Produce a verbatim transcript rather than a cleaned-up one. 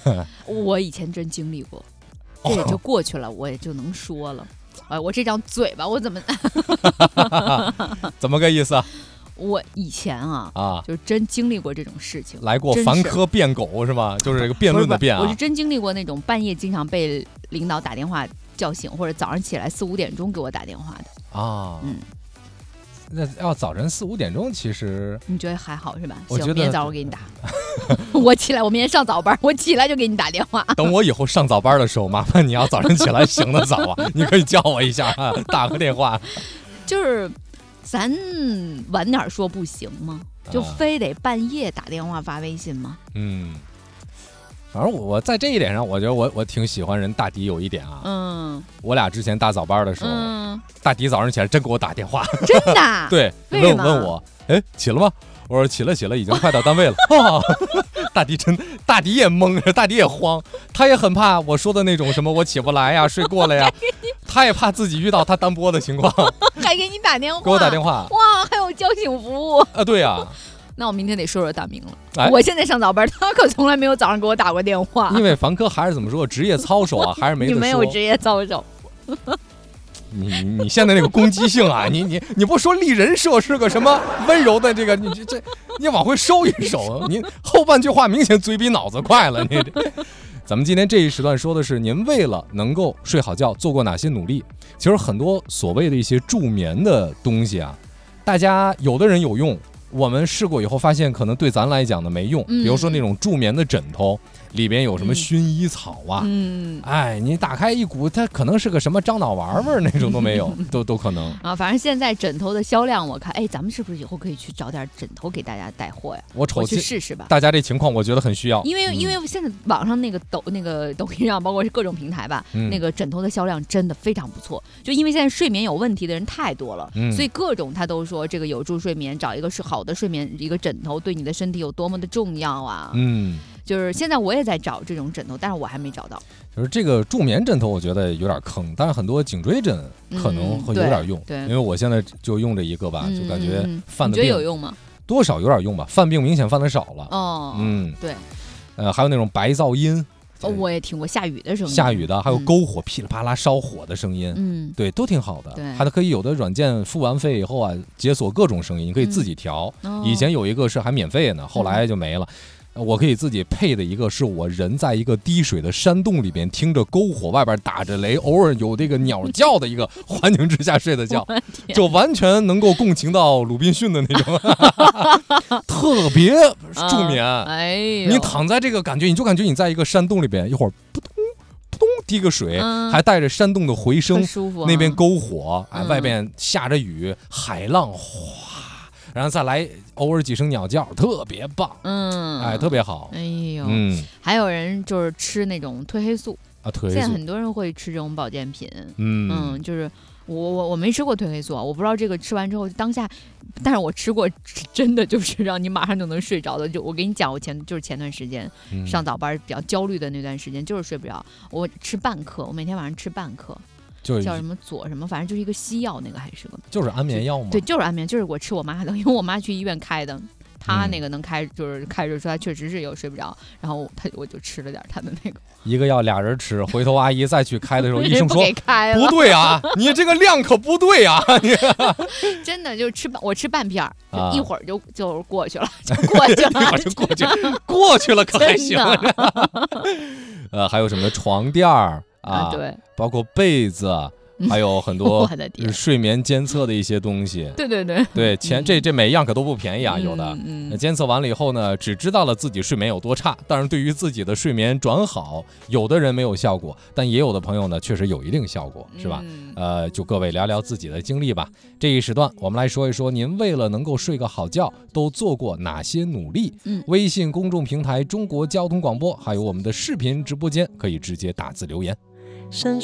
我以前真经历过，这也就过去了，哦、我也就能说了。哎，我这张嘴巴，我怎么怎么个意思啊？ 我以前啊啊， 就真经历过这种事情， 来过凡科辩狗是吗？就是这个辩论的辩啊。 我是真经历过那种半夜经常被领导打电话叫醒，或者早上起来四五点钟给我打电话的啊。 嗯， 那要早晨四五点钟，其实你觉得还好是吧？ 我觉得行，明天早上我给你打。我起来，我明天上早班，我起来就给你打电话。 等我以后上早班的时候，麻烦你要早上起来醒得早啊，你可以叫我一下啊，打个电话。 就是咱晚点说不行吗？就非得半夜打电话发微信吗？ 嗯，反正我我在这一点上，我觉得我我挺喜欢人大迪有一点啊。 嗯， 我俩之前大早班的时候， 嗯、 大迪早上起来真给我打电话， 真的？ 对，问问我，哎，起了吗？我说起了起了，已经快到单位了。哦、大迪真，大迪也懵，大迪也慌，他也很怕我说的那种什么我起不来呀、睡过了呀，他也怕自己遇到他单播的情况， 还给你打电话， 给我打电话。 哇，还有叫醒服务啊？对呀、啊。 那我明天得说说大明了、哎。我现在上早班，他可从来没有早上给我打过电话。 因为凡科还是怎么说，职业操守啊，还是没得说。 你没有职业操守。 你你现在那个攻击性啊，你你你不说立人设是个什么温柔的这个，你这这你往回收一收，你后半句话明显嘴比脑子快了。你咱们今天这一时段说的是您为了能够睡好觉做过哪些努力。其实很多所谓的一些助眠的东西啊，大家有的人有用，我们试过以后发现可能对咱来讲呢没用。比如说那种助眠的枕头。里边有什么薰衣草啊？嗯，哎，你打开一股，它可能是个什么樟脑丸味儿那种都没有，都都可能啊。反正现在枕头的销量，我看，哎，咱们是不是以后可以去找点枕头给大家带货呀？ 我瞅去试试吧。 大家这情况，我觉得很需要， 因为、嗯、因为现在网上那个抖那个抖音上，包括是各种平台吧、嗯，那个枕头的销量真的非常不错。就因为现在睡眠有问题的人太多了，嗯、所以各种他都说这个有助睡眠，找一个是好的睡眠一个枕头对你的身体有多么的重要啊。嗯。就是现在我也在找这种枕头，但是我还没找到。 就是这个助眠枕头，我觉得有点坑，但是很多颈椎枕可能会有点用。嗯、对，对因为我现在就用这一个吧，嗯、就感觉犯的病。 你觉得有用吗？ 多少有点用吧，犯病明显犯的少了。 哦， 嗯， 对。 呃，还有那种白噪音。 哦，我也听过下雨的声音。 下雨的，还有篝火、嗯、噼里啪啦烧火的声音。嗯，对，都挺好的。 对， 还可以有的软件付完费以后啊，解锁各种声音，你可以自己调。嗯哦、以前有一个是还免费呢，后来就没了。嗯我可以自己配的一个是我人在一个滴水的山洞里边，听着篝火外边打着雷，偶尔有这个鸟叫的一个环境之下睡的觉，就完全能够共情到鲁滨逊的那种，特别助眠。啊、 哎， 你躺在这个感觉，你就感觉你在一个山洞里边，一会儿扑通扑通滴个水，嗯、还带着山洞的回声， 舒服、啊。 那边篝火，哎，嗯、外边下着雨，海浪哗。然后再来偶尔几声鸟叫，特别棒，嗯，哎，特别好。 哎呦，嗯，还有人就是吃那种褪黑素啊，褪黑素。 现在很多人会吃这种保健品，嗯嗯，就是我我我没吃过褪黑素啊，我不知道这个吃完之后当下，但是我吃过，真的就是让你马上就能睡着的。就我跟你讲，我前就是前段时间、嗯、上早班比较焦虑的那段时间，就是睡不着，我吃半颗，我每天晚上吃半颗。 就叫什么左什么，反正就是一个西药，那个还是个就是安眠药吗？ 对，就是安眠，就是我吃我妈的，因为我妈去医院开的，她那个能开，就是开着说她确实是有睡不着，然后她我就吃了点她的那个。 一个药俩人吃，回头阿姨再去开的时候，医生说不, 开不对啊，你这个量可不对啊，你真的就吃我吃半片儿，就一会儿就就过去了，就过去了， 一会儿就过去了，过去了可还行。呃，还有什么床垫儿。啊， 对， 包括被子，还有很多睡眠监测的一些东西。 对对对对，钱这这每一样可都不便宜啊，有的。嗯，监测完了以后呢，只知道了自己睡眠有多差，但是对于自己的睡眠转好，有的人没有效果，但也有的朋友呢，确实有一定效果，是吧？嗯、呃，就各位聊聊自己的经历吧。这一时段，我们来说一说，您为了能够睡个好觉，都做过哪些努力？嗯，微信公众平台中国交通广播，还有我们的视频直播间，可以直接打字留言。